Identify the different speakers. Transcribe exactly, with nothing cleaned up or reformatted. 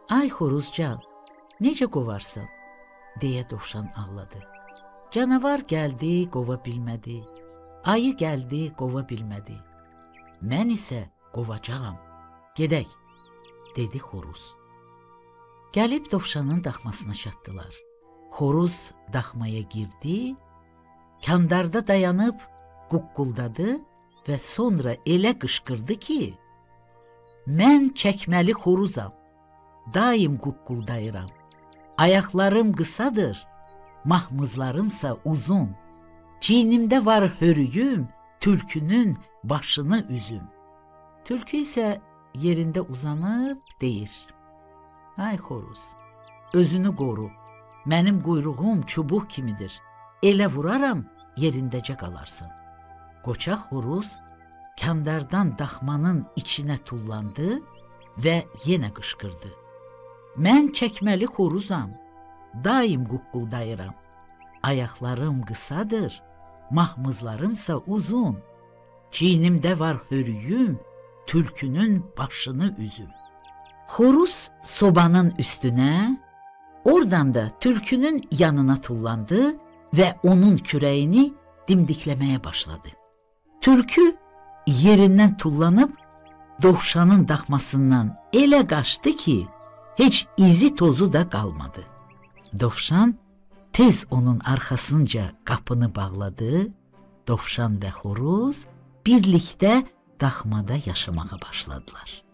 Speaker 1: Ay xoruzcan, necə qovarsan? Deyə dovşan ağladı. Canavar gəldi, qova bilmədi. Ayı gəldi, qova bilmədi. Mən isə qovacağam. Gedək, dedi xoruz. Gəlib dovşanın daxmasına çatdılar. Xoruz daxmaya girdi, kandarda dayanıb quqquldadı və sonra elə qışqırdı ki, mən çəkməli xoruzam, daim quqquldayıram. Ayaqlarım qısadır, mahmızlarımsa uzun. Çiynimdə var hörüyüm, tülkünün başını üzüm. Tülkü isə yerində uzanıb deyir: Ay xoruz, özünü qoru, mənim quyruğum çubuq kimidir. Elə vuraram, yerindəcə qalarsan. Qoça xoruz kandardan daxmanın içinə tullandı və yenə qışqırdı. Mən çəkməli xoruzam, daim quqquldayıram. Ayaqlarım qısadır, mahmızlarımsa uzun. Çiynimdə var hörüyüm, tülkünün başını üzüm. Xoruz sobanın üstünə, oradan da tülkünün yanına tullandı və onun kürəyini dimdikləməyə başladı. Tülkü yerindən tullanıb dovşanın daxmasından elə qaçdı ki, heç izi tozu da qalmadı. Dovşan tez onun arxasınca qapını bağladı. Dovşan və xoruz birlikdə daxmada yaşamağa başladılar.